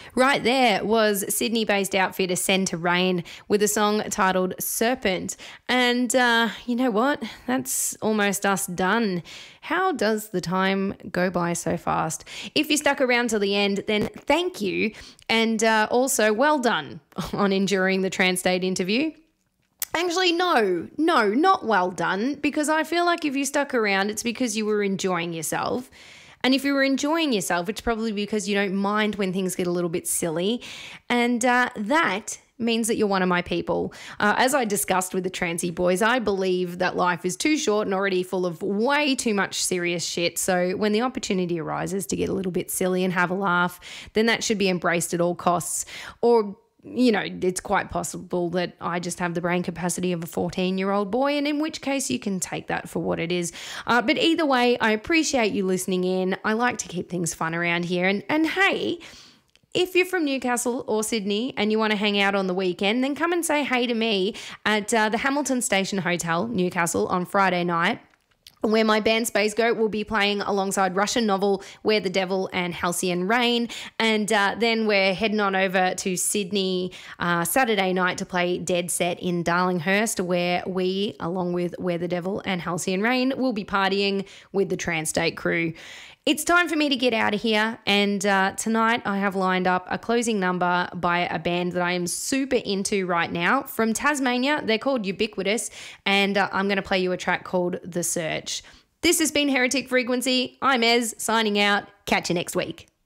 Right there was Sydney-based outfit Ascend to Rain with a song titled Serpent. And you know what? That's almost us done. How does the time go by so fast? If you stuck around till the end, then thank you. And also well done on enduring the Transdate interview. Actually, no, not well done, because I feel like if you stuck around, it's because you were enjoying yourself. And if you were enjoying yourself, it's probably because you don't mind when things get a little bit silly. And that means that you're one of my people. As I discussed with the Transy boys, I believe that life is too short and already full of way too much serious shit. So when the opportunity arises to get a little bit silly and have a laugh, then that should be embraced at all costs. Or you know, it's quite possible that I just have the brain capacity of a 14-year-old boy, and in which case you can take that for what it is. But either way, I appreciate you listening in. I like to keep things fun around here. And hey, if you're from Newcastle or Sydney and you want to hang out on the weekend, then come and say hey to me at the Hamilton Station Hotel, Newcastle, on Friday night, where my band Space Goat will be playing alongside Russian Novel, Where the Devil and Halcyon Rain. And then we're heading on over to Sydney Saturday night to play Dead Set in Darlinghurst, where we, along with Where the Devil and Halcyon Rain, will be partying with the Transdate crew. It's time for me to get out of here, and tonight I have lined up a closing number by a band that I am super into right now from Tasmania. They're called Ubiquitous, and I'm going to play you a track called The Search. This has been Heretic Frequency. I'm Ez, signing out. Catch you next week.